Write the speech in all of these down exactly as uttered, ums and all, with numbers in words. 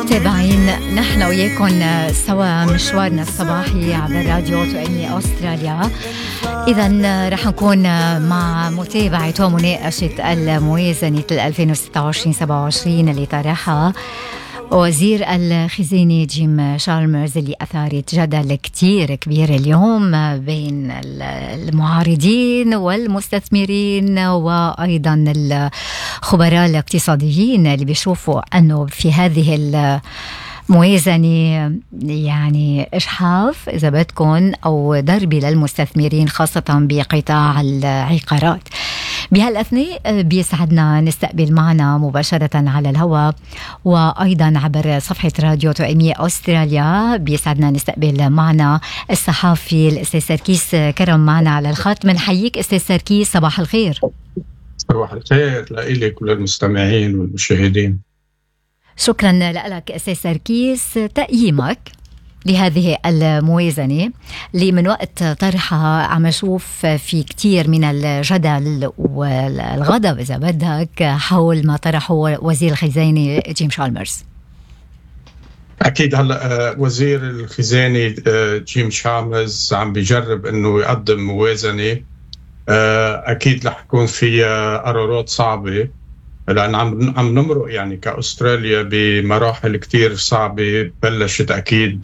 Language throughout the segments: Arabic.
متابعين نحن وياكم سوا مشوارنا الصباحي عبر راديو تؤمي أستراليا. إذن رح نكون مع متابعة ومناقشة الموازنة ألفين وستة وعشرين سبعة وعشرين اللي طرحها وزير الخزانة جيم شالمرز، اللي أثارت جدل كتير كبير اليوم بين المعارضين والمستثمرين وأيضا الخبراء الاقتصاديين اللي بيشوفوا أنه في هذه الموازنة يعني إجحاف إذا بدكم أو ضرب للمستثمرين خاصة بقطاع العقارات. بهالأثناء بيسعدنا نستقبل معنا مباشرة على الهواء وأيضا عبر صفحة راديو تؤمي أستراليا، بيسعدنا نستقبل معنا الصحافي الأستاذ سركيس كرم معنا على الخط. منحييك أستاذ سركيس، صباح الخير. صباح الخير لإلك وللمستمعين والمشاهدين. شكرا لك أستاذ سركيس. تقييمك لهذه الموازنة اللي من وقت طرحها عم أشوف في كتير من الجدل والغضب إذا بدك حول ما طرحه وزير الخزانة جيم شالمرز؟ أكيد هلأ وزير الخزانة جيم شالمرز عم بيجرب أنه يقدم موازنة أكيد رح يكون فيها قرارات صعبة، لأن عم عم نمرق يعني كأستراليا بمراحل كتير صعبة. بلشت أكيد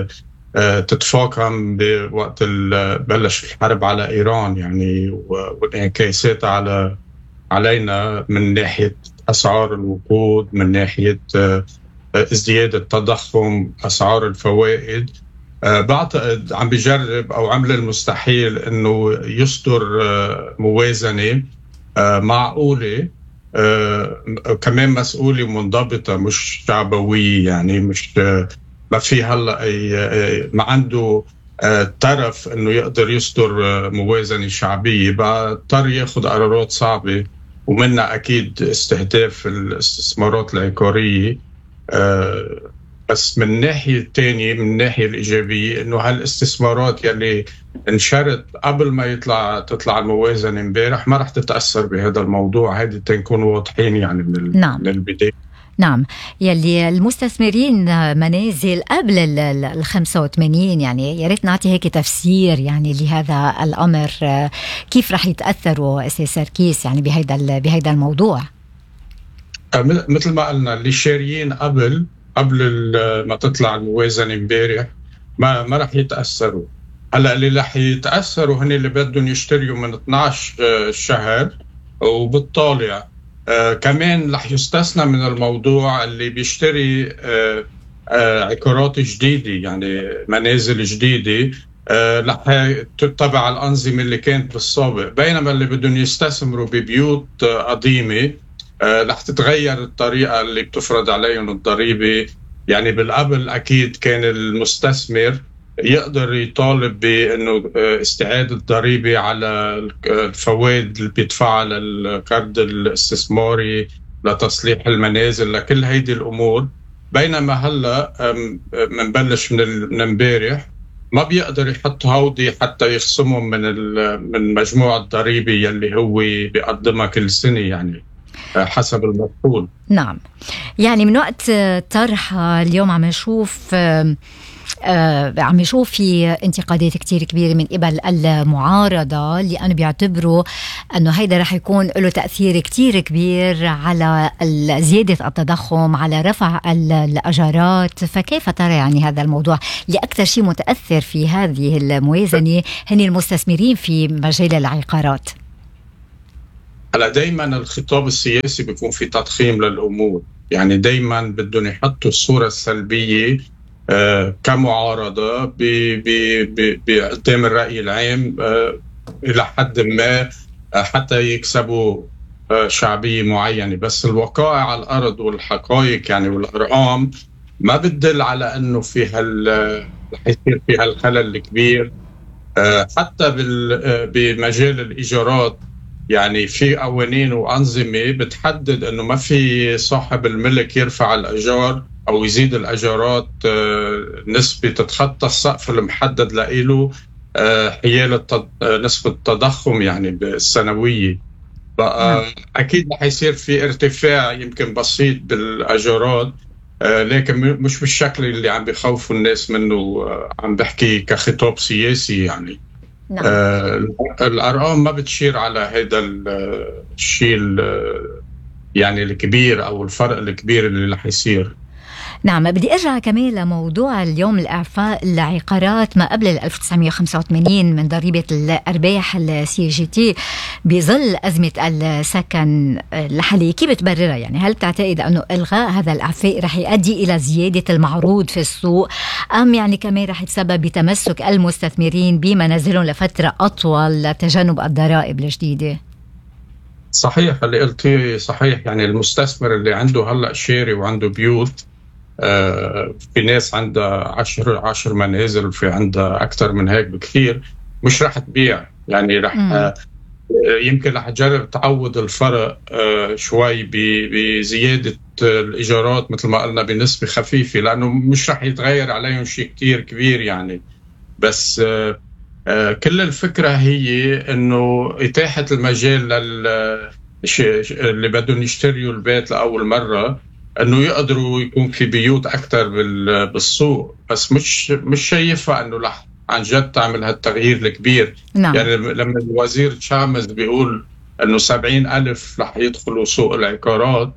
تتفاقم بوقت بلش الحرب على إيران يعني وانعكاساتها على علينا من ناحية أسعار الوقود، من ناحية ازدياد التضخم، أسعار الفوائد. بعتقد عم بيجرب أو عمل المستحيل إنه يصدر موازنة معقولة آه، كمان مسؤولة ومنضبطة، مش شعبوية يعني، مش آه، ما في هلا آه، ما عنده آه، طرف انه يقدر يصدر آه، موازنة شعبية، بقى اضطر ياخذ قرارات صعبة ومنها اكيد استهداف الاستثمارات العقارية. آه، بس من الناحية الثانية، من الناحية الإيجابية، إنه هالاستثمارات يلي انشرت قبل ما يطلع تطلع الموازنة امبارح ما رح تتأثر بهذا الموضوع. هذه تنكون واضحين يعني من, نعم. من البداية. نعم، يلي المستثمرين منازل قبل ال خمسة وثمانين، يعني يا ريت نعطي هيك تفسير يعني لهذا الأمر، كيف رح يتأثروا أستاذ سركيس يعني بهيدا بهيدا الموضوع؟ مثل ما قلنا، اللي شاريين قبل قبل ما تطلع الموازنة امبارح ما ما رح يتأثروا. هلا اللي رح يتأثروا هن اللي بدهم يشتريوا من اثنعش شهر وبالطالع. آه كمان رح يستثنى من الموضوع اللي بيشتري آه آه عقارات جديدة، يعني منازل جديدة آه رح تتبع الأنظمة اللي كانت بالسابق، بينما اللي بدهم يستثمروا ببيوت آه قديمة آه رح تتغير الطريقة اللي بتفرض عليهم الضريبة. يعني بالقبل أكيد كان المستثمر يقدر يطالب بأنه استعادة الضريبة على الفوائد اللي بيدفعها للقرض الاستثماري لتصليح المنازل لكل هيدي الأمور، بينما هلأ منبلش من امبارح ما بيقدر يحط هودي حتى يخصمهم من من مجموع الضريبة يلي هو بيقدمها كل سنة يعني حسب المفروض. نعم، يعني من وقت طرح اليوم عم نشوف آه عم يشوف في انتقادات كتير كبيرة من قبل المعارضة، لأنه بيعتبروا أنه هيدا رح يكون له تأثير كتير كبير على زيادة التضخم، على رفع الأجارات. فكيف ترى يعني هذا الموضوع اللي أكثر شيء متأثر في هذه الموازنة هن المستثمرين في مجال العقارات؟ هلا دايما الخطاب السياسي بيكون في تضخيم للأمور، يعني دايما بدهم يحطوا الصورة السلبية آه كمعارضة بقدام الرأي العام آه إلى حد ما آه حتى يكسبوا آه شعبية معينة. بس الوقائع على الأرض والحقائق يعني والأرقام ما بتدل على أنه في هال يصير في هالخلل الكبير. آه حتى بمجال الإيجارات يعني في قوانين وأنظمة بتحدد أنه ما في صاحب الملك يرفع الأجار أو يزيد الأجارات نسبة تتخطى السقف المحدد لإله حيال نسبة التضخم يعني السنوية. بقى أكيد رح يصير في ارتفاع يمكن بسيط بالأجارات، آه لكن مش بالشكل اللي عم بيخوفوا الناس منه. آه عم بحكي كخطاب سياسي يعني. نعم. آه الأرقام ما بتشير على هذا الشيء يعني الكبير أو الفرق الكبير اللي رح يصير. نعم. بدي أرجع كمان لموضوع اليوم الإعفاء العقارات ما قبل ألف وتسعمية وخمسة وثمانين من ضريبة الأرباح السي جي تي بظل أزمة السكن الحالية، كيف بتبررها؟ يعني هل تعتقد أنه إلغاء هذا الإعفاء رح يؤدي إلى زيادة المعروض في السوق، أم يعني كمان رح يتسبب بتمسك المستثمرين بمنازلهم لفترة أطول لتجنب الضرائب الجديدة؟ صحيح اللي قلتيه صحيح. يعني المستثمر اللي عنده هلأ شاري وعنده بيوت، آه في ناس عندها عشر عشر منازل وفي عندها أكثر من هيك بكثير، مش رح تبيع. يعني رح آه يمكن رح تجرب تعوض الفرق آه شوي بزيادة الإيجارات مثل ما قلنا بنسبة خفيفة، لأنه مش رح يتغير عليهم شيء كتير كبير يعني. بس آه آه كل الفكرة هي إنه إتاحة المجال لل اللي بدهم يشتريوا البيت لأول مرة، إنه يقدروا يكون في بيوت أكتر بالسوق. بس مش مش شايفها إنه رح عن جد تعمل هالتغيير الكبير. نعم. يعني لما الوزير تشامز بيقول إنه سبعين ألف رح يدخلوا سوق العقارات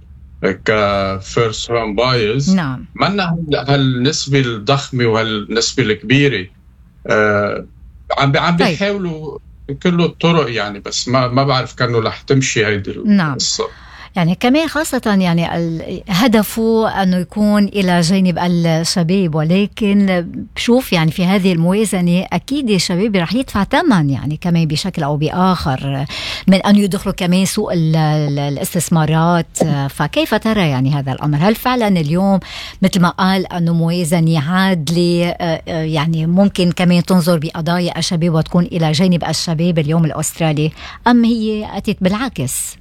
كفيرست هوم بايرز، نعم، منا هالنسبة الضخمة وهالنسبة الكبيرة. آه عم عم بيحاولوا كل الطرق يعني، بس ما ما بعرف كانوا رح تمشي هيدي القصة. نعم. يعني كمان خاصة يعني هدفه أنه يكون إلى جانب الشباب، ولكن بشوف يعني في هذه الموازنة أكيد الشباب رح يدفع ثمن يعني كمان بشكل أو بآخر من أن يدخلوا كمان سوق الاستثمارات. فكيف ترى يعني هذا الأمر؟ هل فعلا اليوم مثل ما قال أنه موازنة عادلة يعني ممكن كمان تنظر بقضايا الشباب وتكون إلى جانب الشباب اليوم الأسترالي، أم هي أتت بالعكس؟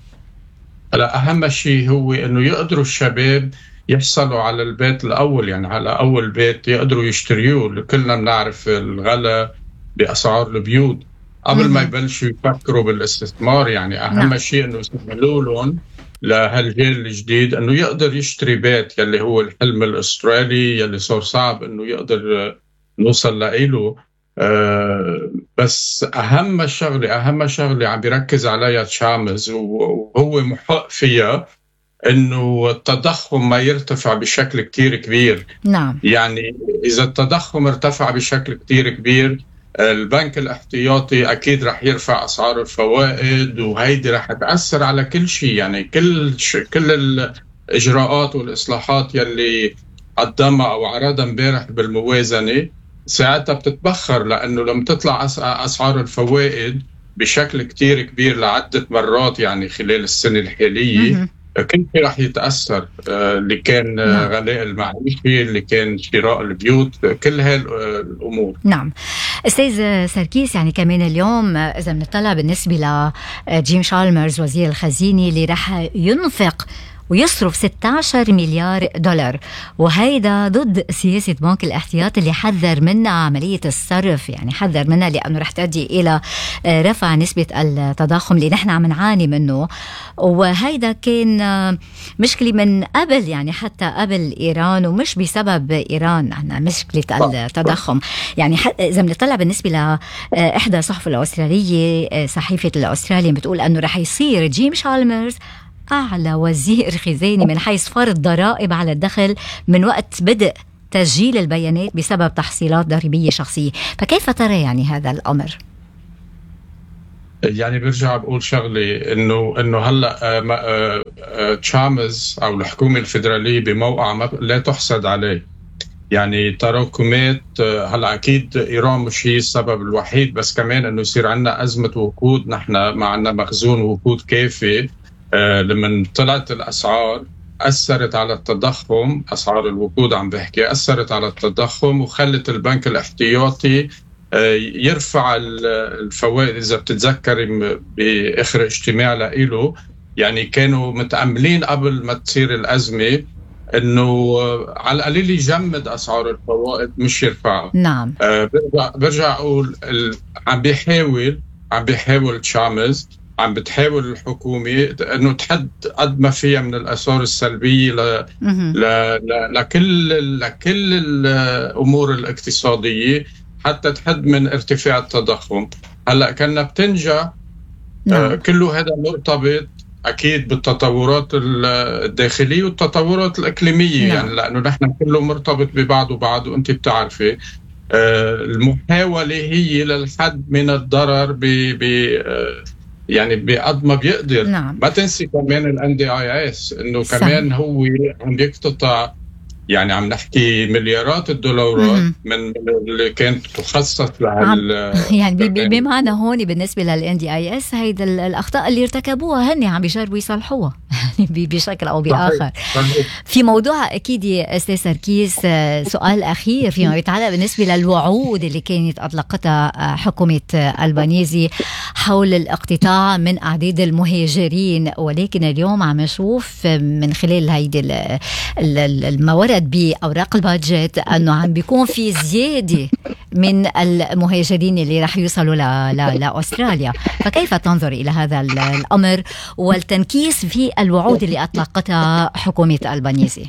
هلا أهم شيء هو إنه يقدروا الشباب يحصلوا على البيت الأول، يعني على أول بيت يقدروا يشتريوه. كلنا بنعرف الغلاء بأسعار البيوت قبل ما يبلشوا يفكروا بالاستثمار. يعني أهم شيء إنه يسهلوا لهم لهالجيل الجديد إنه يقدر يشتري بيت، يلي هو الحلم الأسترالي يلي صار صعب إنه يقدر نوصل لإله. أه بس أهم شغلة أهم شغلة عم بيركز عليها تشامز وهو محق فيها إنه التضخم ما يرتفع بشكل كتير كبير. نعم. يعني إذا التضخم ارتفع بشكل كتير كبير، البنك الاحتياطي أكيد رح يرفع أسعار الفوائد، وهيدي رح تأثر على كل شيء. يعني كل ش... كل الإجراءات والإصلاحات يلي قدمها أو عرضها امبارح بالموازنة ساعتها بتتبخر، لأنه لما تطلع أسعار الفوائد بشكل كتير كبير لعدة مرات يعني خلال السنة الحالية، كل شيء رح يتأثر. اللي كان غلاء المعيشي، اللي كان شراء البيوت، كل هالأمور. نعم. أستاذ سركيس، يعني كمان اليوم إذا بنطلع بالنسبة لجيم شالمرز وزير الخزينة اللي رح ينفق ويصرف ستة عشر مليار دولار، وهيدا ضد سياسة بنك الاحتياط اللي حذر منها عملية الصرف، يعني حذر منها لأنه رح تؤدي إلى رفع نسبة التضخم اللي نحن عم نعاني منه. وهيدا كان مشكلة من قبل، يعني حتى قبل إيران، ومش بسبب إيران نحن مشكلة التضخم. يعني إذا بنطلع بالنسبة لإحدى صحف الأسترالية صحيفة الأستراليين بتقول أنه رح يصير جيم شالمرز أعلى وزير خزانة من حيث فرض ضرائب على الدخل من وقت بدء تسجيل البيانات بسبب تحصيلات ضريبية شخصية. فكيف ترى يعني هذا الأمر؟ يعني برجع بقول شغلي إنه إنه هلا تشامز أو الحكومة الفيدرالية بموقع لا تحسد عليه. يعني تراكمات هلا أكيد إيران مش هي السبب الوحيد، بس كمان إنه يصير عنا أزمة وقود. نحن ما عنا مخزون وقود كافي. آه لما طلعت الأسعار أثرت على التضخم، أسعار الوقود عم بحكي أثرت على التضخم وخلت البنك الاحتياطي آه يرفع الفوائد. إذا بتتذكر بآخر اجتماع لإله يعني كانوا متأملين قبل ما تصير الأزمة إنه على القليل يجمد أسعار الفوائد مش يرفعها. نعم. آه برجع, برجع أقول عم بيحاول عم بيحاول تشامز عم بتحاول الحكومة أنه تحد قد ما فيها من الآثار السلبية ل... ل... ل... لكل لكل الأمور الاقتصادية حتى تحد من ارتفاع التضخم. هلأ كنا بتنجح. نعم. آه كله هذا مرتبط أكيد بالتطورات الداخلية والتطورات الإقليمية. نعم. يعني لأنه نحن كله مرتبط ببعض وبعض، وأنت بتعرفي آه المحاولة هي للحد من الضرر ب... ب... آه يعني بقد ما بيقدر. نعم. ما تنسي كمان ال إن دي آي إس إنه كمان هو عم يقتطع، يعني عم نحكي مليارات الدولارات مم. من اللي كانت تخصص لهال يعني بمعنى هون بالنسبة لل إن دي آي إس هيدا الأخطاء اللي ارتكبوها هن عم بيجربوا يصلحوها بشكل أو بآخر. في موضوع أكيد أستاذ سركيس سؤال أخير فيما يتعلق بالنسبة للوعود اللي كانت أطلقتها حكومة ألبانيزي حول الاقتطاع من أعداد المهاجرين، ولكن اليوم عم نشوف من خلال هيدي الموارد بأوراق البادجت أنه عم بيكون في زيادة من المهاجرين اللي رح يوصلوا لأستراليا. فكيف تنظر إلى هذا الأمر والتنكيس في الوعود اللي أطلقتها حكومة ألبانيزي؟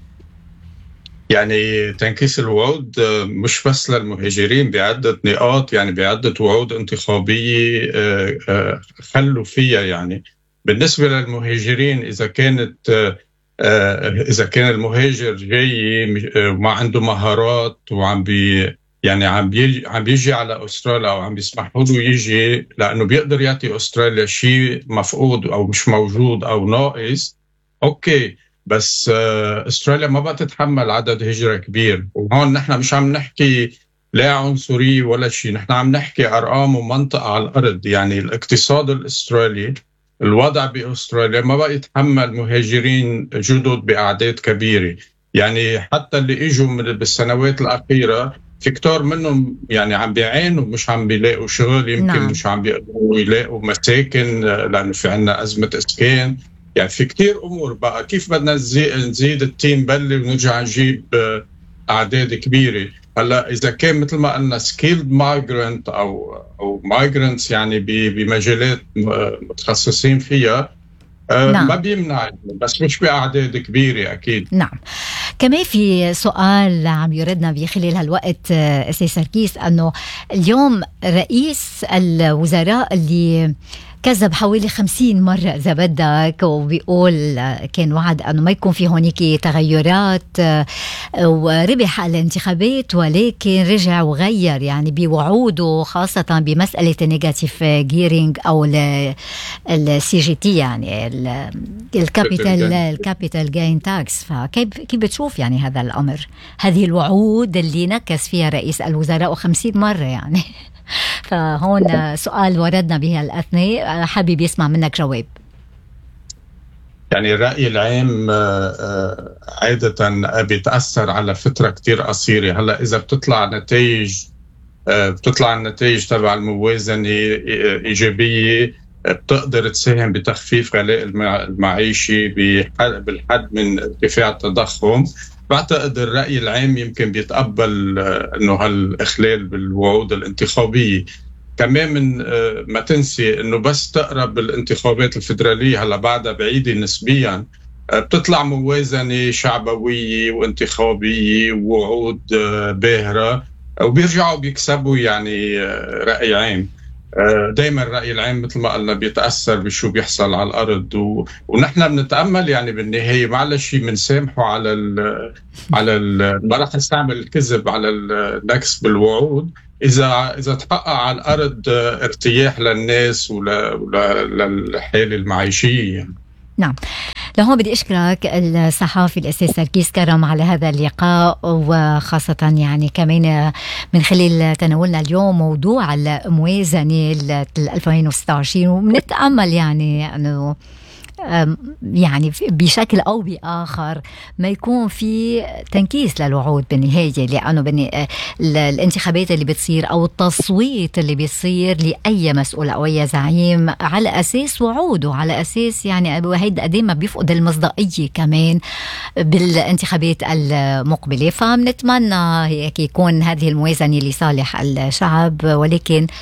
يعني تنكيس الوعود مش بس للمهاجرين، بعدة نقاط، يعني بعدة وعود انتخابية خلوا فيها. يعني بالنسبة للمهاجرين إذا كانت إذا كان المهاجر جاي وما عنده مهارات وعم بي يعني عم بيجي عم بيجي على أستراليا أو عم بيسمحوا له يجي لأنه بيقدر يعطي أستراليا شيء مفقود أو مش موجود أو ناقص، أوكي. بس أستراليا ما بقى تتحمل عدد هجرة كبير. وهون نحن مش عم نحكي لا عنصرية ولا شيء، نحن عم نحكي أرقام ومنطقة على الأرض. يعني الاقتصاد الأسترالي، الوضع بأستراليا ما بقى يتحمل مهاجرين جدد بأعداد كبيرة. يعني حتى اللي إجوا بالسنوات الأخيرة في كتار منهم يعني عم بيعانوا، مش عم بيلاقوا شغل، يمكن نعم. مش عم بيقدروا يلاقوا مساكن لأنه في عنا أزمة إسكان. يعني في كتير أمور. بقى كيف بدنا نزيد التيم بلي ونرجع نجيب أعداد كبيرة؟ هلا إذا كان مثل ما قلنا skilled migrant أو أو migrants يعني بمجالات متخصصين فيها، نعم. ما بيمنع، بس مش بأعداد كبيرة أكيد. نعم. كمان في سؤال عم يردنا بخلال هالوقت أستاذ سركيس، أنه اليوم رئيس الوزراء اللي كذب حوالي خمسين مرة إذا بدك، وبيقول كان وعد أنه ما يكون في هونيك تغيرات وربح الانتخابات، ولكن رجع وغير يعني بوعوده، خاصة بمسألة النيجاتيف جيرينج أو السي جي تي، يعني الكابيتال الكابيتال جين تاكس. فكيف كيف بتشوف يعني هذا الأمر، هذه الوعود اللي نكس فيها رئيس الوزراء خمسين مرة يعني؟ فهون سؤال وردنا به الأثناء، حابب يسمع منك جواب. يعني الرأي العام عادة بيتأثر على فترة كتير قصيرة. هلأ إذا بتطلع نتائج بتطلع النتائج تبع الموازنة إيجابية، بتقدر تساهم بتخفيف غلاء المعيشي بالحد من ارتفاع التضخم. بعتقد الرأي العام يمكن بيتقبل أنه هالإخلال بالوعود الانتخابية. كمان من ما تنسي أنه بس تقرب الانتخابات الفيدرالية، هلا بعدها بعيدة نسبيا، بتطلع موازنة شعبوية وانتخابية ووعود باهرة وبيرجعوا بيكسبوا يعني رأي عام. دايما الرأي العام مثل ما قلنا بيتأثر بشو بيحصل على الأرض، و... ونحن بنتأمل يعني بالنهاية معلش بنسامحه على ال... على ال... ما راح نستعمل الكذب على النكس بالوعود إذا إذا تحقق على الأرض ارتياح للناس ول... وللحالة المعيشية يعني. نعم. لهون بدي أشكرك الصحافي الأستاذ سركيس كرم على هذا اللقاء، وخاصة يعني كمان من خلال تناولنا اليوم موضوع الموازنة ألفين وستة وعشرين، وبنتأمل يعني أنه يعني بشكل أو بآخر ما يكون في تنكيس للوعود بالنهاية، لأنه بني الانتخابات اللي بتصير أو التصويت اللي بيصير لأي مسؤول أو أي زعيم على أساس وعوده، على أساس يعني هيدا قديم ما بيفقد المصداقية كمان بالانتخابات المقبلة. فبنتمنى هيك يكون هذه الموازنة لصالح الشعب، ولكن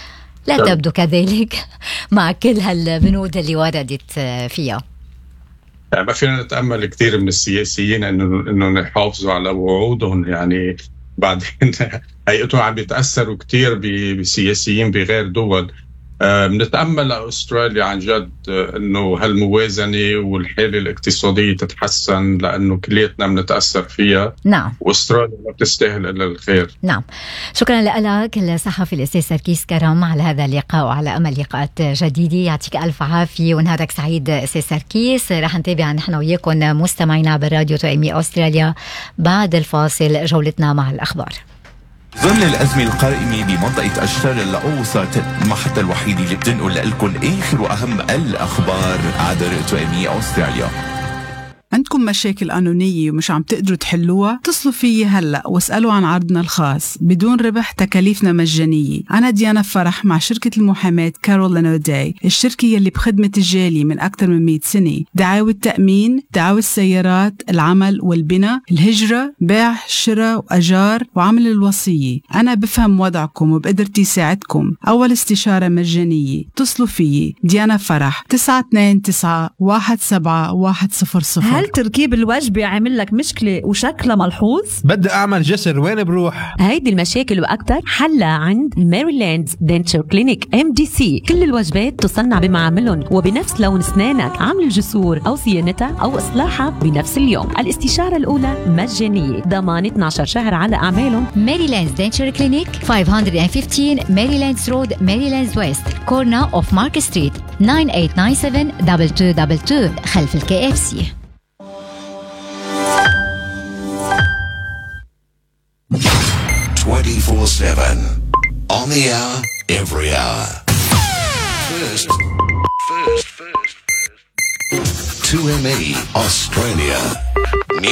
لا تبدو كذلك مع كل هالبنود اللي وردت فيها. يعني ما فينا نتأمل كثير من السياسيين إنه إنه يحافظوا على وعودهم، يعني بعدين هيئتهم عم بيتأثروا كثير بسياسيين بغير دول. بنتأمل أستراليا عن جد إنه هالموازنة والحالة الاقتصادية تتحسن، لأنه كليتنا بنتأثر فيها. نعم. وأستراليا ما بتستاهل إلا الخير. نعم. شكرا لك الصحفي الأستاذ سركيس كرم على هذا اللقاء وعلى أمل لقاءات جديدة. يعطيك ألف عافية ونهارك سعيد أستاذ سركيس. رح نتابع نحن وياكم مستمعينا بالراديو تو إم إي أستراليا بعد الفاصل جولتنا مع الأخبار. ظل الأزمة القائمة بمنطقة أشتر الأوسط المحطة الوحيدة اللي بتنقل لكم آخر وأهم الأخبار عبر تو إم إي أستراليا. عندكم مشاكل قانونية ومش عم تقدروا تحلوها؟ اتصلوا فيي هلأ واسألوا عن عرضنا الخاص بدون ربح، تكاليفنا مجانية. أنا ديانا فرح مع شركة المحاماة كارول أوداي، الشركة يلي بخدمة الجالية من أكثر من مئة سنة. دعاوى التأمين، دعاوى السيارات، العمل والبناء، الهجرة، بيع، شراء وأجار وعمل الوصية. أنا بفهم وضعكم وبقدرتي ساعدكم. أول استشارة مجانية. اتصلوا فيي ديانا فرح تسعة اثنين تسعة واحد سبعة واحد صفر صفر. هل تركيب الوجبة عامل لك مشكلة وشكلها ملحوظ؟ بدي أعمل جسر، وين بروح؟ هيدي المشاكل وأكتر حلها عند ماريلاند دنتشر كلينيك إم دي سي. كل الوجبات تصنع بمعاملهم وبنفس لون أسنانك. عمل الجسور أو صيانتها أو إصلاحها بنفس اليوم. الاستشارة الأولى مجانية، ضمان اثني عشر شهر على أعمالهم. ماريلاند دنتشر كلينيك خمسمية وخمستاشر ماريلاند رود، ماريلاند ويست، كورنا أوف مارك ستريت، تسعة ثمانية تسعة سبعة اثنين اثنين اثنين اثنين خلف الكي اف سي. twenty-four seven on the hour, every hour. First, first, first, first. two M E Australia.